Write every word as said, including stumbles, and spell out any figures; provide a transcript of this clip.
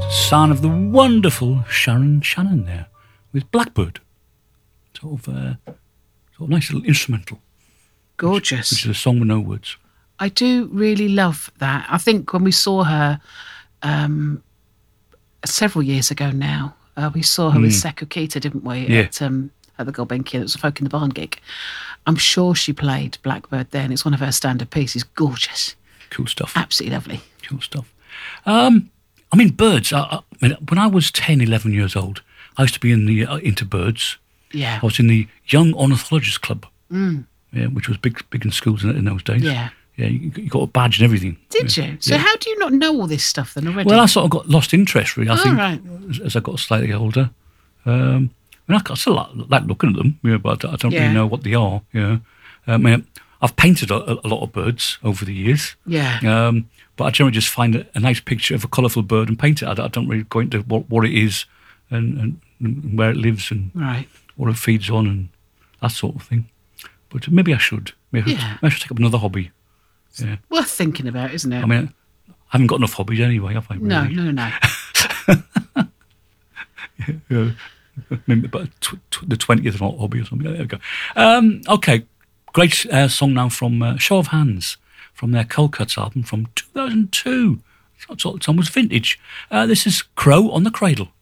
Son of the wonderful Sharon Shannon there with Blackbird. Sort of, uh, sort of nice little instrumental. Gorgeous. Which, which is a song with no words. I do really love that. I think when we saw her um, several years ago now, uh, we saw her mm. with Sekou Keita, didn't we? Yeah. At, um, at the Gulbenkian. It was a Folk in the Barn gig. I'm sure she played Blackbird then. It's one of her standard pieces. Gorgeous. Cool stuff. Absolutely lovely. Cool stuff. Um, I mean, birds. I, I mean, when I was ten, eleven years old, I used to be in the uh, into birds. Yeah. I was in the Young Ornithologists Club, mm. yeah, which was big big in schools in, in those days. Yeah. Yeah, you, you got a badge and everything. Did yeah. you? So yeah. how do you not know all this stuff then already? Well, I sort of got lost interest, really, I oh, think, right. as, as I got slightly older. Um, I mean, I still like, like looking at them, yeah, but I don't yeah. really know what they are. Yeah. I mean, I've painted a, a lot of birds over the years. Yeah. Um, but I generally just find a, a nice picture of a colourful bird and paint it. I, I don't really go into what, what it is and, and, and where it lives and right. what it feeds on and that sort of thing. But maybe I should. Maybe, yeah. I, should, maybe I should take up another hobby. Yeah. Worth thinking about, isn't it? I mean, I haven't got enough hobbies anyway, have I? Really? No, no, no. yeah, yeah. Maybe about tw- tw- the twentieth hobby or something. There we go. Um, okay, great uh, song now from uh, Show of Hands from their Cold Cuts album from two thousand two. So it's almost vintage. Uh, this is Crow on the Cradle.